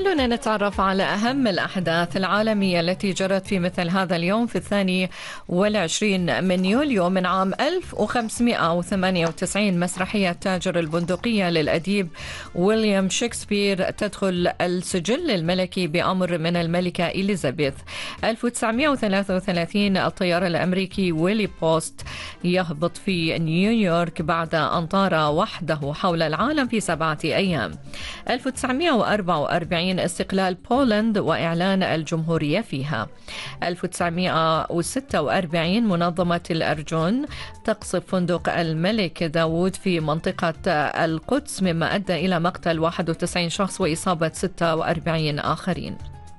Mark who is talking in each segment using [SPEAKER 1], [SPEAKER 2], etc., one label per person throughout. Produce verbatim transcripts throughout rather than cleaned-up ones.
[SPEAKER 1] خلونا نتعرف على أهم الأحداث العالمية التي جرت في مثل هذا اليوم في الثاني والعشرين من يوليو من عام ألف وخمسمائة وثمانية وتسعين. مسرحية تاجر البندقية للأديب ويليام شكسبير تدخل السجل الملكي بأمر من الملكة إليزابيث. ألف وتسعمائة وثلاثة وثلاثين الطيار الأمريكي ويلي بوست يهبط في نيويورك بعد أن طار وحده حول العالم في سبعة أيام. ألف وتسعمائة وأربعة وأربعين استقلال بولند وإعلان الجمهورية فيها. ألف وتسعمائة وستة وأربعين منظمة الأرجون تقصف فندق الملك داوود في منطقة القدس، مما أدى إلى مقتل واحد وتسعين شخص وإصابة ستة وأربعين آخرين.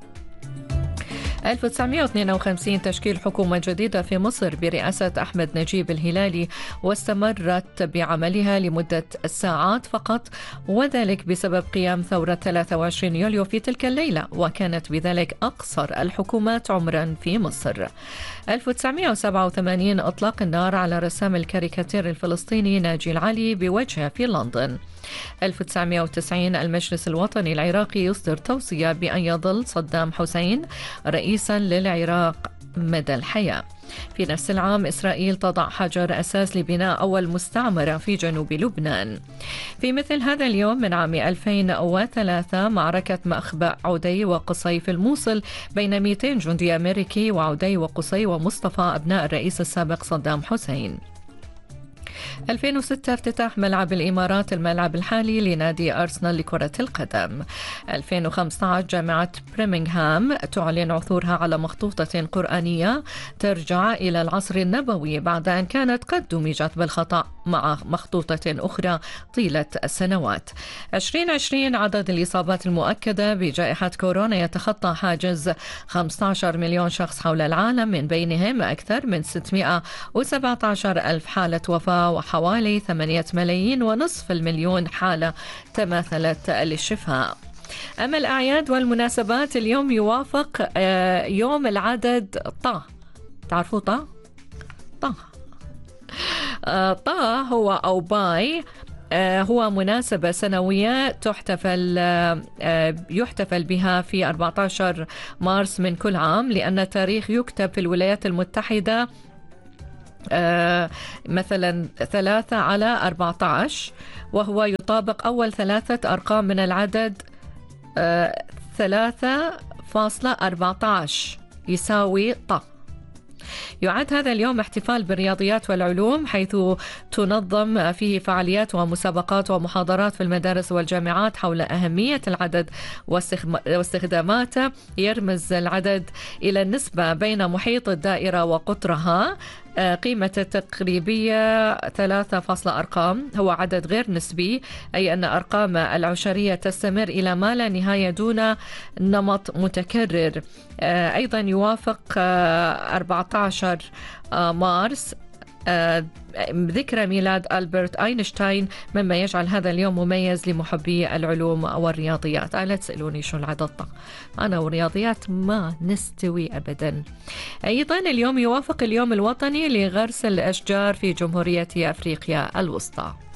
[SPEAKER 1] ألف وتسعمائة واثنين وخمسين تشكيل حكومة جديدة في مصر برئاسة أحمد نجيب الهلالي، واستمرت بعملها لمدة ساعات فقط، وذلك بسبب قيام ثورة ثلاثة وعشرين يوليو في تلك الليلة، وكانت بذلك أقصر الحكومات عمرا في مصر. ألف وتسعمائة وسبعة وثمانين إطلاق النار على رسام الكاريكاتير الفلسطيني ناجي العلي بوجهه في لندن. ألف وتسعمائة وتسعين المجلس الوطني العراقي يصدر توصية بأن يظل صدام حسين رئيسا للعراق مدى الحياة. في نفس العام إسرائيل تضع حجر أساس لبناء أول مستعمرة في جنوب لبنان. في مثل هذا اليوم من عام ألفين وثلاثة معركة مأخبأ عدي وقصي في الموصل بين مئتين جندي أمريكي وعدي وقصي ومصطفى أبناء الرئيس السابق صدام حسين. ألفين وستة افتتاح ملعب الإمارات الملعب الحالي لنادي أرسنال لكرة القدم. ألفين وخمسة عشر جامعة بريمنغهام تعلن عثورها على مخطوطة قرآنية ترجع إلى العصر النبوي بعد أن كانت قد دمجت بالخطأ مع مخطوطة أخرى طيلة السنوات. ألفين وعشرين عدد الإصابات المؤكدة بجائحة كورونا يتخطى حاجز خمسة عشر مليون شخص حول العالم، من بينهم أكثر من ستمائة وسبعة عشر ألف حالة وفاة وحوالي ثمانية ملايين ونصف المليون حالة تماثلت للشفاء. أما الأعياد والمناسبات، اليوم يوافق يوم العدد طه. تعرفوا طه؟ طه طه هو أو باي هو مناسبة سنوية تحتفل يحتفل بها في أربعة عشر مارس من كل عام، لأن التاريخ يكتب في الولايات المتحدة آه مثلا ثلاثة على أربعة عشر، وهو يطابق أول ثلاثة أرقام من العدد آه ثلاثة فاصلة أربعة عشر يساوي طه. يعد هذا اليوم احتفال بالرياضيات والعلوم، حيث تنظم فيه فعاليات ومسابقات ومحاضرات في المدارس والجامعات حول أهمية العدد واستخداماته. يرمز العدد إلى النسبة بين محيط الدائرة وقطرها. قيمة التقريبية ثلاثة فاصلة أرقام هو عدد غير نسبي، أي أن أرقام العشرية تستمر إلى ما لا نهاية دون نمط متكرر. أيضا يوافق أربعة عشر مارس ذكرى ميلاد ألبرت أينشتاين، مما يجعل هذا اليوم مميز لمحبي العلوم والرياضيات. أنا لا تسألوني شو العدد طه، أنا والرياضيات ما نستوي أبدا. أيضا اليوم يوافق اليوم الوطني لغرس الأشجار في جمهورية أفريقيا الوسطى.